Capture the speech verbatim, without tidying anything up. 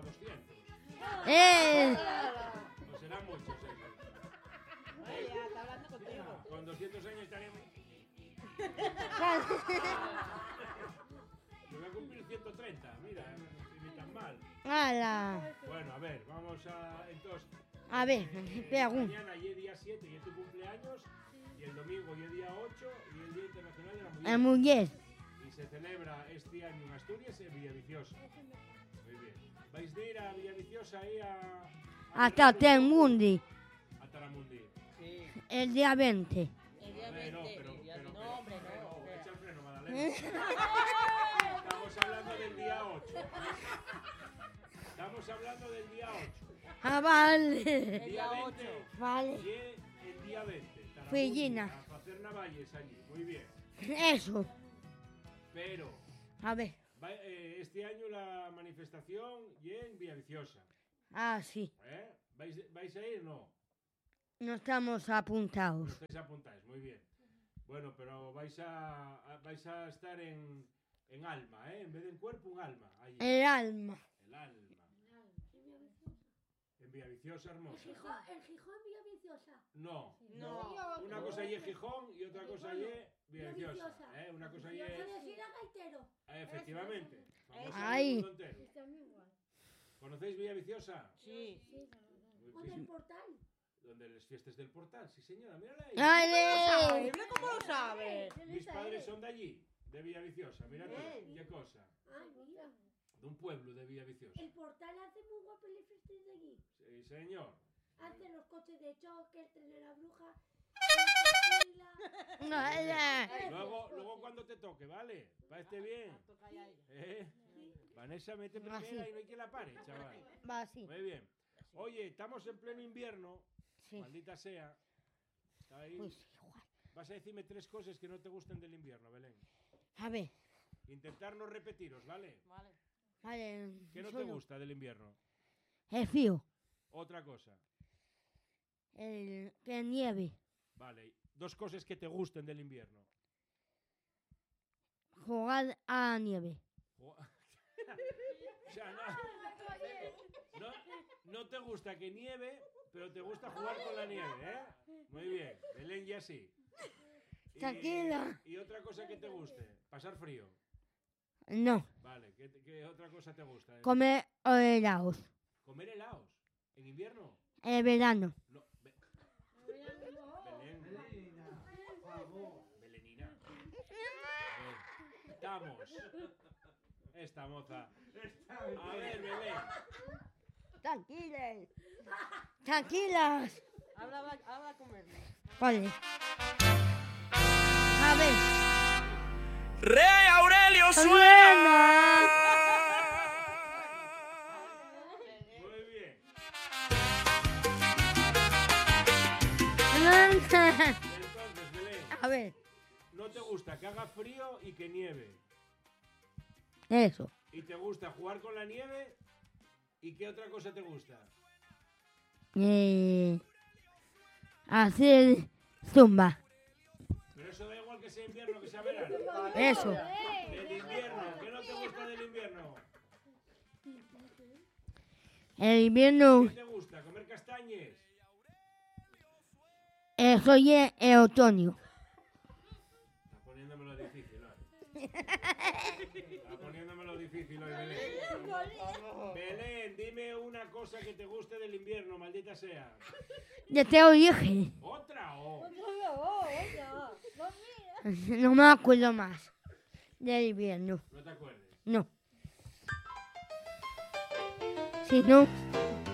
doscientos. ¡Eh! Pues serán muchos, ¿eh? Oye, ya, está hablando contigo. Con doscientos años estaríamos... Yo voy a cumplir ciento treinta, mira, ni tan mal. ¡Hala! Bueno, a ver, vamos a... Entonces... A ver, eh, pregunta. Mañana y el día siete y es tu cumpleaños, y el domingo y el día ocho y el Día Internacional de la Mujer. La mujer. Y se celebra este año en Asturias en Villaviciosa. Muy bien. ¿Vais de ir a Villaviciosa ahí a... a Hasta Taramundi? Temundi. A Taramundi. Sí. El día veinte. El día A ver, no, veinte. pero, el día- pero, no, pero, hombre, pero, no. espera. echa el freno, Madalena. Estamos hablando del día ocho. Estamos hablando del día ocho. Ah, vale. El Día día veinte. ocho. Vale. Y el día veinte. Taramundi, Fellina. A hacer navalles allí. Muy bien. Eso. Pero A ver. va- eh, este año la manifestación y en Villaviciosa. Ah, sí. ¿Eh? ¿Vais, ¿Vais a ir? No. No estamos apuntados. Estáis apuntáis, muy bien. Bueno, pero vais a, a- vais a estar en, en alma, ¿eh? En vez de en cuerpo, un alma. Allí. El alma. El alma. En Villaviciosa, hermosa. ¿El Gijón Villaviciosa? No. No. Una cosa allí es Gijón y otra cosa allí es Villaviciosa. Villaviciosa. ¿eh? Una cosa allí Yo es... puedo ir a Gaitero. eh, efectivamente. Vamos Ahí. al mundo entero. Está muy igual. ¿Conocéis Villaviciosa? Sí. Sí. Muy ¿O bien. del portal? Donde las fiestas del portal, sí señora, mírala ahí. ¡Ale! Mira cómo lo sabes. Mis padres son de allí, de Villaviciosa, mira tú, Bien. qué cosa. Ay, mira. De un pueblo de Villaviciosa. El portal hace muy guapo el festín de allí. Sí, señor. Hace los coches de choque, el tren de la bruja. la No, ella. Luego, luego cuando te toque, ¿vale? ¿Va este bien? Toca ya ella. ¿Eh? Vanessa mete Ah, primera sí. y no hay quien la pare, chaval. Va así. Muy bien. Oye, estamos en pleno invierno, Sí. maldita sea. Está ahí. Pues igual. Vas a decirme tres cosas que no te gusten del invierno, Belén. A ver. Intentar no repetiros, ¿vale? Vale. Vale. ¿Qué no te solo. gusta del invierno? El frío. Otra cosa. El que nieve. Vale. Dos cosas que te gusten del invierno. Jugar a la nieve. Jo- O sea, no, no, no te gusta que nieve, pero te gusta jugar con la nieve, ¿eh? Muy bien, Belén ya sí. Y- Tranquila. Y otra cosa que te guste, pasar frío. No. Vale, ¿qué, qué otra cosa te gusta? Comer helados. ¿Comer helados? ¿En invierno? El verano. No. Be- Belén. Belenina. Eh, estamos. Esta moza. A ver, Belén. Tranquilas. Tranquilas. Habla, habla, habla con Bernie. Vale. A ver. Rey Aurelio Suena. Muy bien. Entonces, Belén, A ver. no te gusta que haga frío y que nieve. Eso. Y te gusta jugar con la nieve. ¿Y qué otra cosa te gusta? Eh, hacer zumba. Pero eso da igual que sea invierno que sea verano. Eso. Del invierno, ¿qué no te gusta del invierno? El invierno. ¿Qué te gusta? ¿Comer castañes? Eso es el otoño. Está poniéndomelo difícil hoy. Está poniéndomelo difícil hoy, Belén. Belén, dime una cosa que te guste del invierno, maldita sea. Ya te lo dije. ¿Otra o? No me acuerdo más del invierno. No te acuerdes. No. Si no,